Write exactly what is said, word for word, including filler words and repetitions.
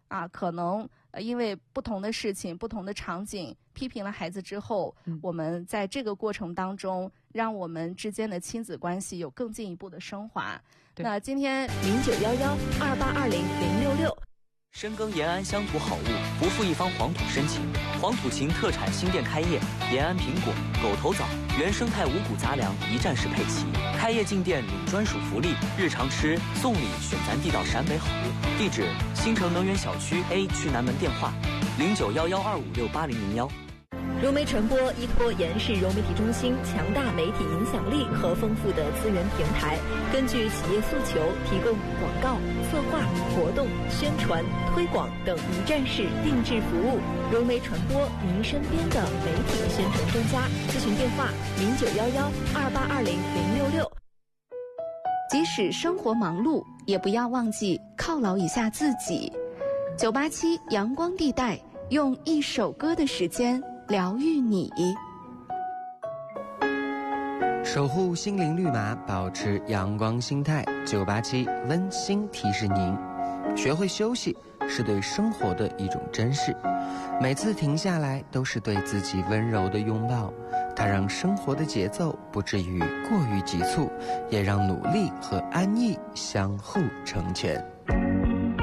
啊，可能呃因为不同的事情、不同的场景批评了孩子之后，嗯、我们在这个过程当中，让我们之间的亲子关系有更进一步的升华。那今天零九幺幺二八二零零六六。 深耕延安乡土好物，不负一方黄土深情。黄土情特产新店开业，延安苹果、狗头枣、原生态五谷杂粮一站式配齐。开业进店领专属福利，日常吃送礼选咱地道陕北好物。地址：新城能源小区 A 区南门，电话：零九幺幺二五六八零零幺。 融媒传播依托延世融媒体中心强大媒体影响力和丰富的资源平台，根据企业诉求，提供广告、策划、活动、宣传、推广等一站式定制服务。融媒传播，您身边的媒体宣传专家。咨询电话：零九幺幺二八二零零六六。 即使生活忙碌，也不要忘记犒劳一下自己。九八七阳光地带，用一首歌的时间疗愈你， 守护心灵绿码，保持阳光心态。九八七温馨提示您：学会休息是对生活的一种珍视，每次停下来都是对自己温柔的拥抱。它让生活的节奏不至于过于急促，也让努力和安逸相互成全。